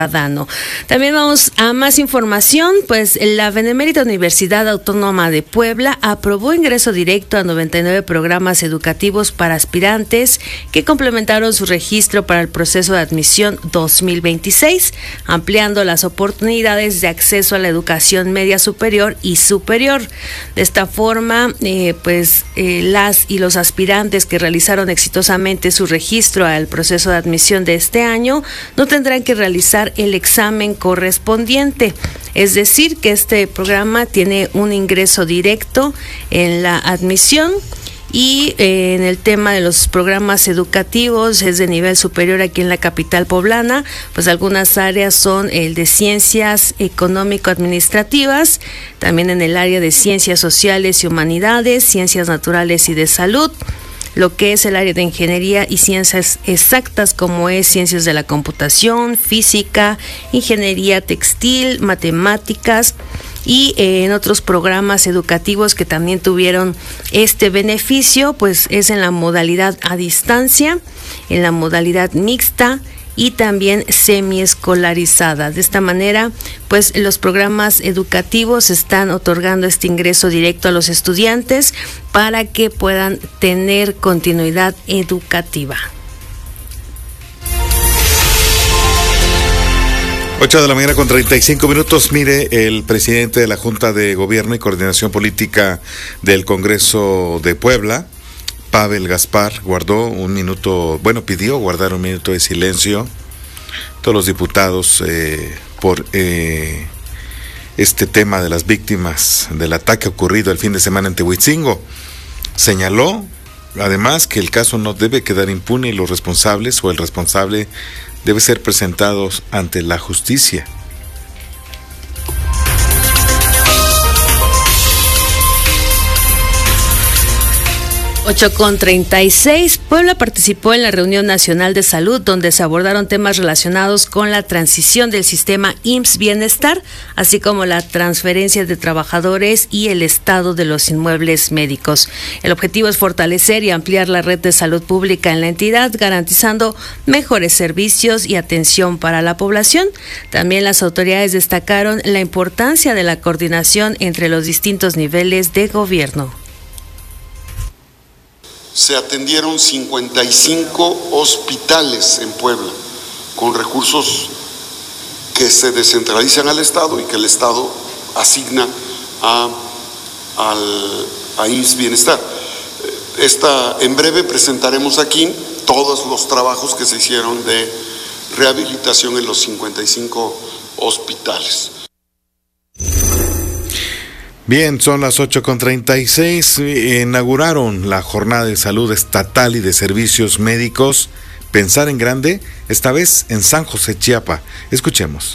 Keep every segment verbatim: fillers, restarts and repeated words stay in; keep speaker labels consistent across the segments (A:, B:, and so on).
A: ciudadano. También vamos a más información, pues la Benemérita Universidad Autónoma de Puebla aprobó ingreso directo a noventa y nueve programas educativos para aspirantes que complementaron su registro para el proceso de admisión dos mil veintiséis, ampliando las oportunidades de acceso a la educación media superior y superior. De esta forma, eh, pues eh, las y los aspirantes que realizaron exitosamente su registro al proceso de admisión de este año no tendrán que realizar el examen correspondiente. Es decir, que este programa tiene un ingreso directo en la admisión. Y eh, en el tema de los programas educativos es de nivel superior aquí en la capital poblana, pues algunas áreas son el de ciencias económico-administrativas, también en el área de ciencias sociales y humanidades, ciencias naturales y de salud, lo que es el área de ingeniería y ciencias exactas, como es ciencias de la computación, física, ingeniería textil, matemáticas, y eh, en otros programas educativos que también tuvieron este beneficio, pues es en la modalidad a distancia, en la modalidad mixta y también semiescolarizada. De esta manera, pues los programas educativos están otorgando este ingreso directo a los estudiantes para que puedan tener continuidad educativa.
B: ocho de la mañana con treinta y cinco minutos. Mire, el presidente de la Junta de Gobierno y Coordinación Política del Congreso de Puebla, Pavel Gaspar, guardó un minuto, bueno, pidió guardar un minuto de silencio todos los diputados eh, por eh, este tema de las víctimas del ataque ocurrido el fin de semana en Tehuitzingo. Señaló, además, que el caso no debe quedar impune y los responsables o el responsable debe ser presentado ante la justicia.
A: ocho con treinta y seis, Puebla participó en la reunión nacional de salud donde se abordaron temas relacionados con la transición del sistema I M S S Bienestar, así como la transferencia de trabajadores y el estado de los inmuebles médicos. El objetivo es fortalecer y ampliar la red de salud pública en la entidad, garantizando mejores servicios y atención para la población. También las autoridades destacaron la importancia de la coordinación entre los distintos niveles de gobierno.
C: Se atendieron cincuenta y cinco hospitales en Puebla con recursos que se descentralizan al Estado y que el Estado asigna a, al, a I M S S Bienestar. Esta, en breve presentaremos aquí todos los trabajos que se hicieron de rehabilitación en los cincuenta y cinco hospitales.
B: Bien, son las ocho con treinta y seis. Inauguraron la jornada de salud estatal y de servicios médicos Pensar en Grande, esta vez en San José, Chiapa. Escuchemos.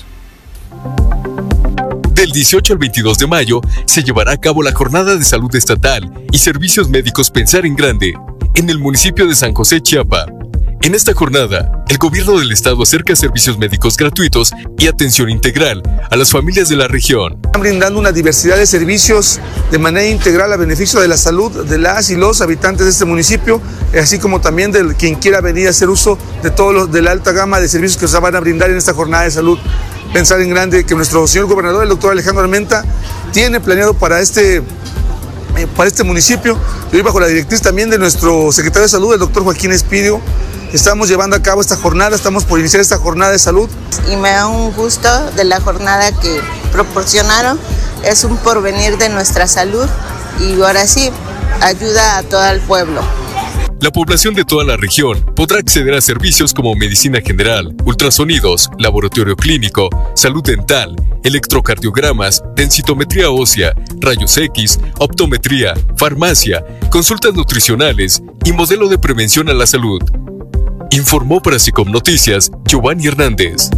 D: Del dieciocho al veintidós de mayo se llevará a cabo la Jornada de Salud Estatal y Servicios Médicos Pensar en Grande en el municipio de San José, Chiapa. En esta jornada, el gobierno del estado acerca servicios médicos gratuitos y atención integral a las familias de la región.
E: Están brindando una diversidad de servicios de manera integral a beneficio de la salud de las y los habitantes de este municipio, así como también de quien quiera venir a hacer uso de todos los de la alta gama de servicios que se van a brindar en esta jornada de salud Pensar en Grande, que nuestro señor gobernador, el doctor Alejandro Armenta, tiene planeado para este para este municipio, y hoy bajo la directriz también de nuestro secretario de Salud, el doctor Joaquín Espidio. Estamos llevando a cabo esta jornada, estamos por iniciar esta jornada de salud.
F: Y me da un gusto de la jornada que proporcionaron, es un porvenir de nuestra salud y ahora sí, ayuda a todo el pueblo.
D: La población de toda la región podrá acceder a servicios como medicina general, ultrasonidos, laboratorio clínico, salud dental, electrocardiogramas, densitometría ósea, rayos X, optometría, farmacia, consultas nutricionales y modelo de prevención a la salud. Informó para Sicom Noticias, Giovanni Hernández.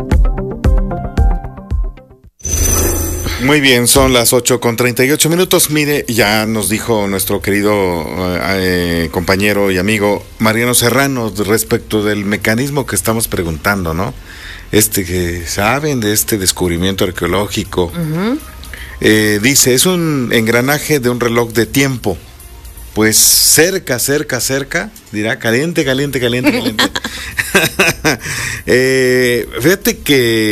B: Muy bien, son las ocho con treinta y ocho minutos. Mire, ya nos dijo nuestro querido eh, compañero y amigo Mariano Serrano respecto del mecanismo que estamos preguntando, ¿no? Este que saben de este descubrimiento arqueológico. Uh-huh. Eh, dice, es un engranaje de un reloj de tiempo. Pues cerca, cerca, cerca, dirá caliente, caliente, caliente, caliente. eh, fíjate que